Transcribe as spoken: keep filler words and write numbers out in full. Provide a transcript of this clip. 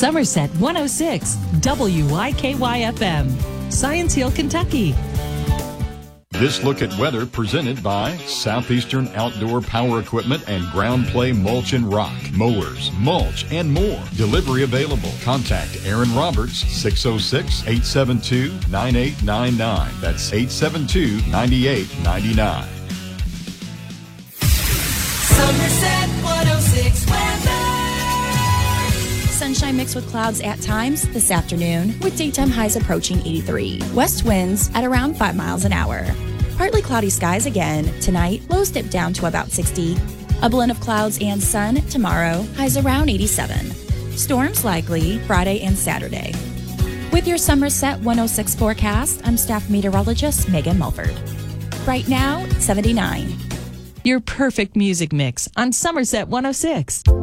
Somerset one oh six, W I K Y F M, Science Hill, Kentucky. This look at weather presented by Southeastern Outdoor Power Equipment and Ground Play Mulch and Rock. Mowers, mulch, and more. Delivery available. Contact Aaron Roberts, six oh six, eight seven two, nine eight nine nine. That's eight seven two, nine eight nine nine. Somerset one oh six weather. Sunshine mixed with clouds at times this afternoon, with daytime highs approaching eighty-three. West winds at around five miles an hour. Partly cloudy skies again. Tonight, lows dip down to about sixty. A blend of clouds and sun tomorrow, highs around eighty-seven. Storms likely Friday and Saturday. With your Somerset one oh six forecast, I'm staff meteorologist Megan Mulford. Right now, seventy-nine. Your perfect music mix on Somerset one oh six.